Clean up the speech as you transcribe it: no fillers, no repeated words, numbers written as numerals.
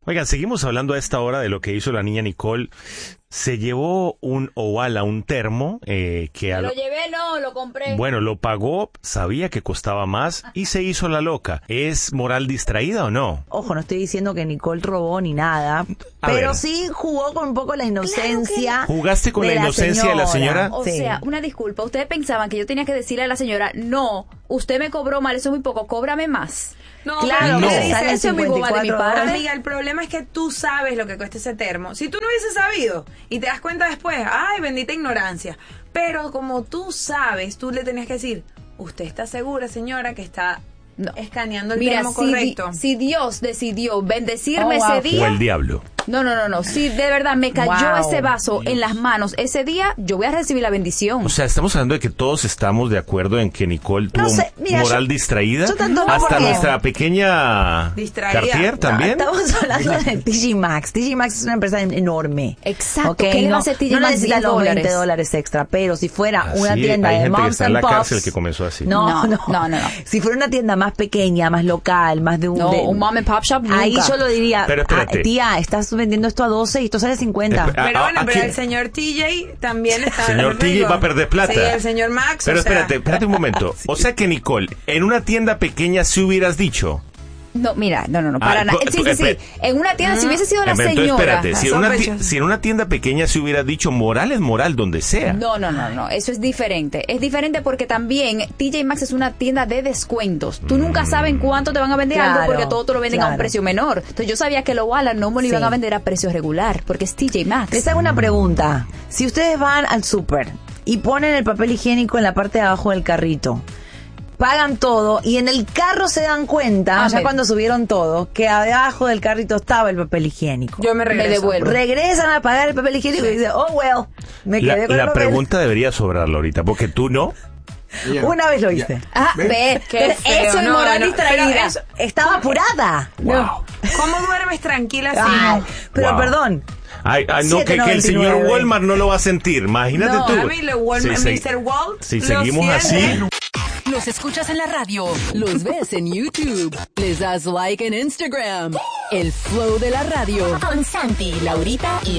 Oigan, seguimos hablando a esta hora de lo que hizo la niña Nicole. Se llevó un Owala, un termo, Lo llevé, no, lo compré. Bueno, lo pagó, sabía que costaba más y se hizo la loca. ¿Es moral distraída o no? Ojo, no estoy diciendo que Nicole robó ni nada, A pero ver. sí jugó con un poco la inocencia. ¿Jugaste con la inocencia de la señora? O Sí. sea, una disculpa. Ustedes pensaban que yo tenía que decirle a la señora, no, usted me cobró mal, eso es muy poco, cóbrame más. No, Claro, No. pero que salen Eso es muy boba de mi 54 parte. dólares. amiga, el problema es que tú sabes lo que cuesta ese termo. Si tú no hubieses sabido y te das cuenta después, ay, bendita ignorancia. Pero como tú sabes, tú le tenías que decir, ¿usted está segura, señora, que está escaneando el termo correcto? Si Dios decidió bendecirme Oh, wow. ese ¿O día... el diablo? No. Si de verdad me cayó Wow. ese vaso en las manos ese día, yo voy a recibir la bendición. O sea, estamos hablando de que todos estamos de acuerdo en que Nicole tuvo sé, mira, moral yo- distraída. yo tanto Hasta porque- nuestra pequeña Distraída. Cartier también. No, estamos hablando de TJ Maxx. TJ Maxx es una empresa enorme. Exacto. ¿Ok? ¿Qué le va no, a hacer TJ no Maxx necesita 10 los dólares? $20 extra, pero si fuera Así, una tienda hay de gente que moms está en la and pops, cárcel que comenzó así. No. No. Si fuera una tienda más pequeña, más local, más de un... No, de- un mom and pop shop nunca. Ahí yo lo diría, Pero espérate. tía, estás vendiendo esto a 12 y esto sale a 50. Pero bueno, pero aquí- el señor TJ también está... Señor TJ va a perder plata. Sí, el señor Max, Pero o sea, espérate un momento. O sea que Nicole, en una tienda pequeña sí hubieras dicho. No, mira, no, para nada. Sí. En una tienda, si hubiese sido la Entonces, señora... espérate, Sospechoso. si en una tienda pequeña se hubiera dicho moral es moral donde sea. No, eso es diferente. Es diferente porque también TJ Maxx es una tienda de descuentos. Tú nunca sabes en cuánto te van a vender Claro, algo porque todo te lo venden a un claro. precio menor. Entonces yo sabía que lo Owala no me lo iban Sí. a vender a precio regular porque es TJ Maxx. Les hago una pregunta. Si ustedes van al súper y ponen el papel higiénico en la parte de abajo del carrito, pagan todo y en el carro se dan cuenta, ya cuando subieron todo, que abajo del carrito estaba el papel higiénico. Yo me regreso. devuelvo. Regresan a pagar el papel higiénico y dicen, oh, well, me quedé con el La papel. pregunta debería sobrarla ahorita, porque tú no. Una vez lo hice. Ve, Qué pero feo, eso es no, moral no, distraída. pero eso- Estaba apurada. Wow. ¿Cómo duermes tranquila así? Ay, pero Wow. perdón. Ay, no, que el señor 7.99. Walmart no lo va a sentir. Imagínate No, tú. a mí lo Walmart, Mr. Walt, Si lo seguimos así. siente. Los escuchas en la radio, los ves en YouTube, les das like en Instagram. El flow de la radio. Con Santi, Laurita y